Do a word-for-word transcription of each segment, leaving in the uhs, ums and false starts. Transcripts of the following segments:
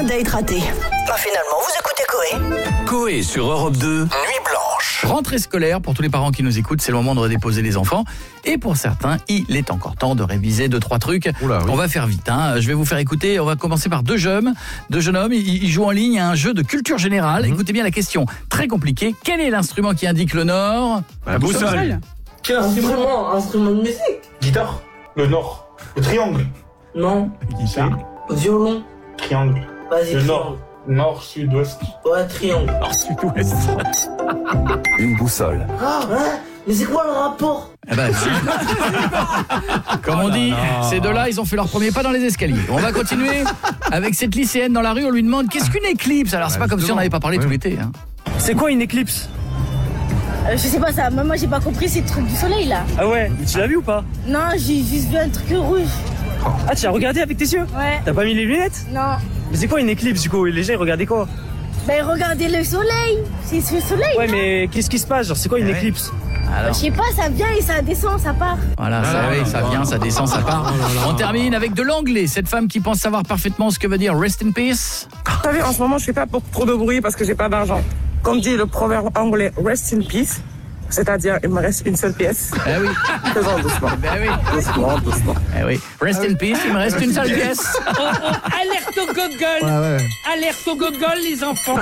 un date raté. Bah finalement, vous écoutez Coé. Coé sur Europe deux, Nuit Blanche. Rentrée scolaire, pour tous les parents qui nous écoutent, c'est le moment de redéposer les enfants. Et pour certains, il est encore temps de réviser deux, trois trucs. Oula, oui. On va faire vite, hein. Je vais vous faire écouter, on va commencer par deux jeunes. Deux jeunes hommes, ils, ils jouent en ligne à un jeu de culture générale. Mmh. Écoutez bien la question, très compliquée. Quel est l'instrument qui indique le nord? La boussole. Quel instrument? Instrument de musique? Guitare. Le nord. Le triangle. Non. Guitare. Violon. Triangle. Vas-y, Le triangle. nord. Nord, sud, ouest. Ouais, triangle. Nord, sud-ouest. Une boussole. Ah, hein? Mais c'est quoi le rapport? Eh ben, si. Comme on dit, ces deux-là, ils ont fait leur premier pas dans les escaliers. On va continuer avec cette lycéenne dans la rue. On lui demande qu'est-ce qu'une éclipse. Alors, c'est pas comme si on n'avait pas parlé tout l'été. Hein. C'est quoi une éclipse? Euh, je sais pas ça, moi j'ai pas compris ces trucs du soleil là. Ah ouais, tu l'as vu ou pas? Non, j'ai juste vu un truc rouge. Ah, tu as regardé avec tes yeux? Ouais. T'as pas mis les lunettes? Non. Mais c'est quoi une éclipse du coup? Les gens ils regardaient quoi? Ben regardez le soleil. C'est le soleil. Ouais, non? mais qu'est-ce qui se passe? Genre, c'est quoi une Ouais. éclipse? Alors, Je sais pas, ça vient et ça descend, ça part. voilà, ça, oui, ça vient, ça descend, ça part. On termine avec de l'anglais. Cette femme qui pense savoir parfaitement ce que veut dire rest in peace. Vous savez, en ce moment, je fais pas pour trop de bruit parce que j'ai pas d'argent. Comme dit le proverbe anglais, rest in peace, c'est-à-dire il me reste une seule pièce. Eh oui, Faisons doucement. ben oui, Doucement, doucement. eh oui. Rest in peace, il me reste une seule pièce. Oh, oh, alerte au gogol. Ouais, ouais. Alerte au gogol, les enfants.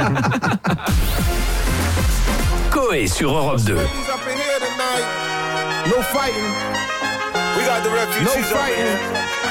Coé sur Europe deux. No fighting. We got the refugees No up in fighting. here.